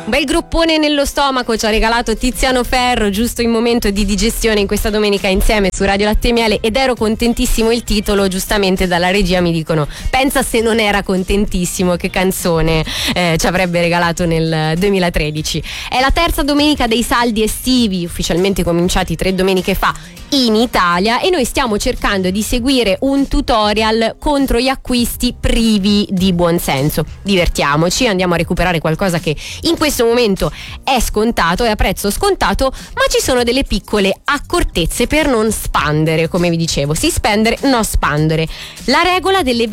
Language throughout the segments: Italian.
Un bel gruppone nello stomaco ci ha regalato Tiziano Ferro, giusto in momento di digestione in questa domenica insieme su Radio Latte e Miele, ed ero contentissimo. Il titolo, giustamente dalla regia mi dicono: pensa se non era contentissimo, che canzone ci avrebbe regalato nel 2013. È la terza domenica dei saldi estivi, ufficialmente cominciati 3 domeniche fa in Italia, e noi stiamo cercando di seguire un tutorial contro gli acquisti privi di buonsenso. Divertiamoci, andiamo a recuperare qualcosa che in questo momento è scontato, è a prezzo scontato, ma ci sono delle piccole accortezze per non spandere. Come vi dicevo, sì spendere, no spandere. La regola delle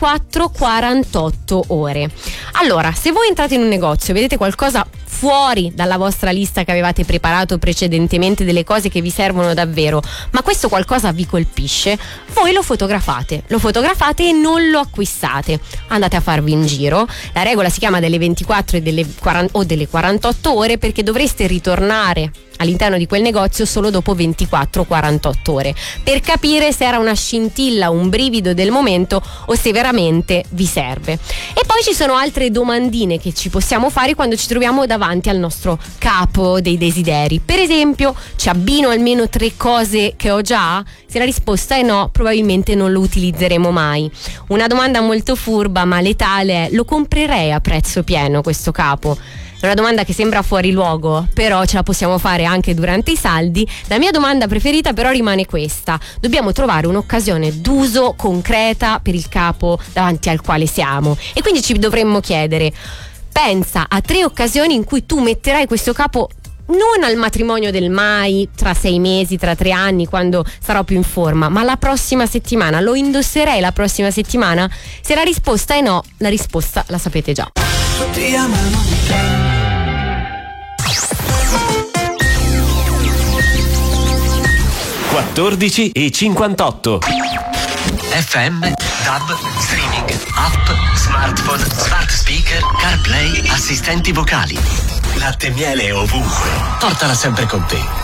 24-48 ore. Allora, se voi entrate in un negozio e vedete qualcosa fuori dalla vostra lista che avevate preparato precedentemente, delle cose che vi servono davvero, ma questo qualcosa vi colpisce, voi lo fotografate e non lo acquistate. Andate a farvi in giro. La regola si chiama delle 24 e delle 48 ore, perché dovreste ritornare all'interno di quel negozio solo dopo 24-48 ore per capire se era una scintilla, un brivido del momento o se veramente vi serve. E poi ci sono altre domandine che ci possiamo fare quando ci troviamo davanti al nostro capo dei desideri. Per esempio, ci abbino almeno 3 cose che ho già? Se la risposta è no, probabilmente non lo utilizzeremo mai. Una domanda molto furba ma letale è: lo comprerei a prezzo pieno questo capo? È una domanda che sembra fuori luogo, però ce la possiamo fare anche durante i saldi. La mia domanda preferita però rimane questa: dobbiamo trovare un'occasione d'uso concreta per il capo davanti al quale siamo, e quindi ci dovremmo chiedere: pensa a 3 occasioni in cui tu metterai questo capo non al matrimonio del mai, tra 6 mesi, tra 3 anni, quando sarò più in forma, ma la prossima settimana. Lo indosserei la prossima settimana? Se la risposta è no, la risposta la sapete già. 14:58. FM, DAB, streaming, app, smartphone, smart speaker, CarPlay, assistenti vocali. Latte e Miele ovunque. Portala sempre con te.